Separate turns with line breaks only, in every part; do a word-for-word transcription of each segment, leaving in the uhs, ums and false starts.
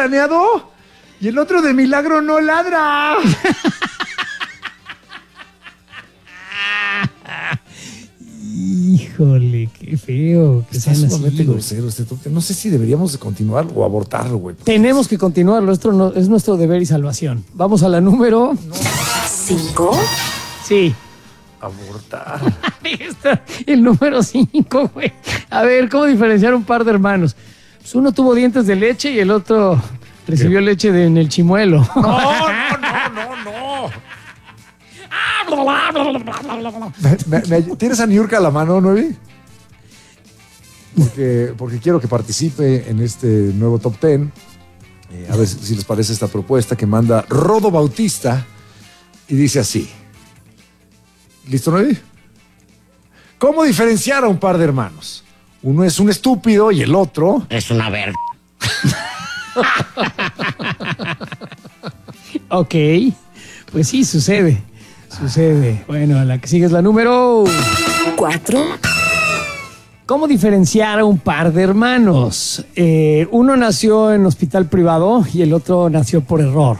planeado y el otro de milagro no ladra.
Híjole, qué feo. Que
Está
sean
sumamente
así, güey.
grosero este top ten. No sé si deberíamos de continuar o abortarlo, güey.
Tenemos que continuarlo. Esto no- es nuestro deber y salvación. Vamos a la número.
¿Cinco?
Sí.
Abortar.
Ahí está, el número cinco, güey. A ver, ¿cómo diferenciar un par de hermanos? Pues uno tuvo dientes de leche y el otro recibió
¿Qué?
leche de- en el chimuelo.
No, no, no, no, no. Me- me- me- ¿Tienes a Niurka a la mano, Nuevi? Porque, porque quiero que participe en este nuevo top ten. Eh, a ver si si les parece esta propuesta que manda Rodo Bautista y dice así. ¿Listo, Nuevi? ¿Cómo diferenciar a un par de hermanos? Uno es un estúpido y el otro...
Es una verga.
Ok, pues sí, sucede. Sucede. Bueno, la que sigue es la número.
¿Cuatro?
¿Cómo diferenciar a un par de hermanos? Eh, uno nació en hospital privado y el otro nació por error.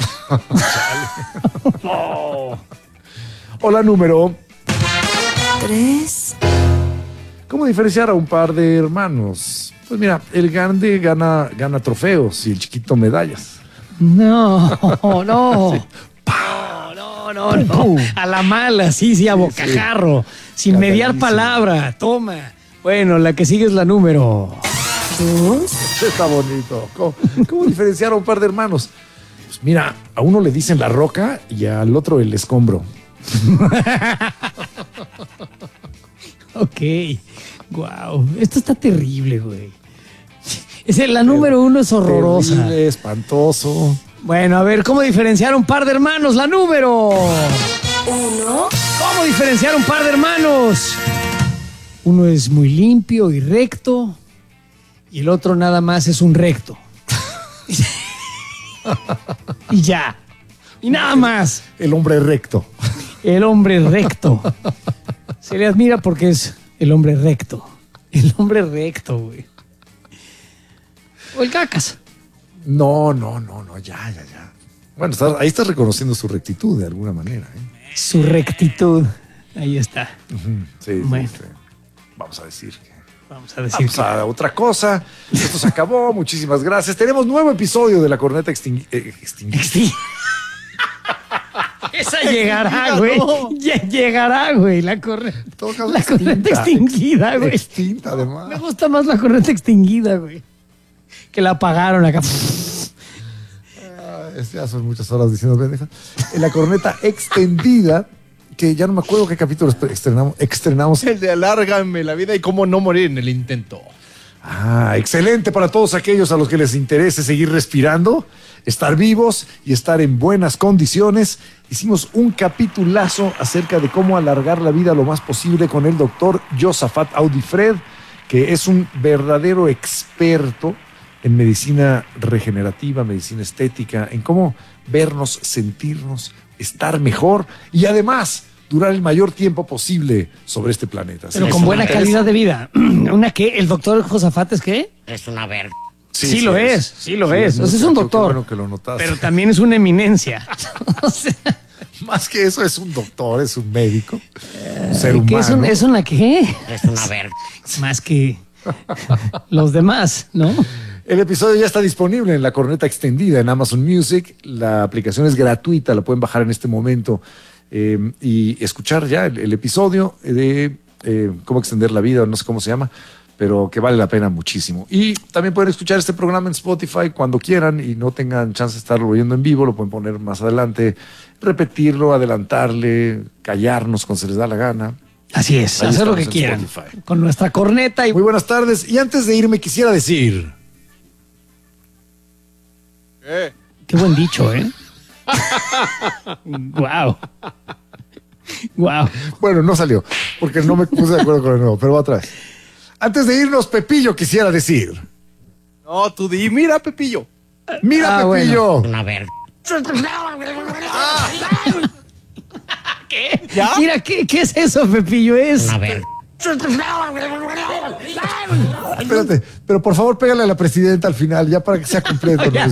O la número...
¿Tres?
¿Cómo diferenciar a un par de hermanos? Pues mira, el grande gana, gana trofeos y el chiquito medallas.
No, no. No, no, no, no. A la mala, sí, sí, a bocajarro. Sin mediar
Cagadísimo.
palabra. Toma. Bueno, la que sigue es la número.
¿Dos?
Está bonito. ¿Cómo, cómo diferenciar a un par de hermanos? Pues mira, a uno le dicen la roca y al otro el escombro.
Ok. Wow. Esto está terrible, güey. Es el- la número uno es horrorosa.
Terrible, espantoso.
Bueno, a ver, ¿cómo diferenciar un par de hermanos? La número.
¿Uno?
¿Cómo diferenciar un par de hermanos? Uno es muy limpio y recto y el otro nada más es un recto. Y ya. Y nada más.
El hombre recto.
El hombre recto. Se le admira porque es el hombre recto. El hombre recto, güey. O el cacas.
No, no, no, no, ya, ya, ya. Bueno, estás- ahí estás reconociendo su rectitud de alguna manera. ¿eh?
Su rectitud. Ahí está.
Ujú, sí, sí,
Bueno.
sí. Vamos a decir que...
Vamos a decir
Vamos a otra cosa. Esto se acabó. Muchísimas gracias. Tenemos nuevo episodio de La Corneta Extingui- eh, Extinguida.
que... Esa llegará, güey. Ya llegará, güey. La corneta.
todo caso,
La corneta
extinta.
extinguida, güey.
Extinta, además.
Me gusta más la corneta extinguida, güey. Que la apagaron acá.
Ah, es- ya son muchas horas diciendo pendejas. En La Corneta Extendida, que ya no me acuerdo qué capítulo estrenamos. Estrenamos.
El de alárgame la vida y cómo no morir en el intento.
Ah, excelente para todos aquellos a los que les interese seguir respirando, estar vivos y estar en buenas condiciones. Hicimos un capitulazo acerca de cómo alargar la vida lo más posible con el doctor Josafat Audifred, que es un verdadero experto en medicina regenerativa, medicina estética, en cómo vernos, sentirnos, estar mejor y además durar el mayor tiempo posible sobre este planeta.
Pero
Así
con
que-
buena calidad de vida. ¿Una qué? ¿El doctor Josafat es qué?
Es una verga.
Sí lo es, sí lo es. O sea, es un
muchacho, qué
doctor.
bueno que lo notaste.
Pero también es una eminencia. O sea,
Más que eso, es un doctor, es un médico, un ser
¿qué
humano.
es, un- es una qué?
Es una verga.
Más que los demás, ¿no?
El episodio ya está disponible en La Corneta Extendida en Amazon Music. La aplicación es gratuita, la pueden bajar en este momento eh, y escuchar ya el, el episodio de eh, cómo extender la vida, no sé cómo se llama, pero que vale la pena muchísimo. Y también pueden escuchar este programa en Spotify cuando quieran y no tengan chance de estarlo oyendo en vivo, lo pueden poner más adelante, repetirlo, adelantarle, callarnos cuando se les da la gana.
Así es,
Ahí
hacer lo
estamos
que
en
quieran.
Spotify.
Con nuestra corneta y
Muy buenas tardes. Y antes de irme quisiera decir...
¿Qué?
qué buen dicho, ¿eh? Wow. Wow.
Bueno, no salió, porque no me puse de acuerdo con el nuevo, pero va otra vez. Antes de irnos, Pepillo quisiera decir.
No, tú di, mira, Pepillo.
¡Mira,
Ah,
Pepillo!
Una verga.
¿Qué?
¿Ya?
Mira, ¿qué, qué es eso, Pepillo? Es.
Una verga.
Espérate, pero por favor pégale a la presidenta al final, ya para que sea completo. ¿no?